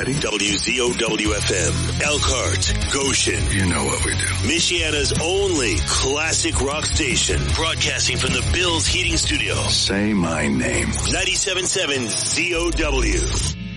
ready? WZOW-FM, Elkhart, Goshen. You know what we do. Michiana's only classic rock station, broadcasting from the Bills Heating Studio. Say my name. 97.7 ZOW.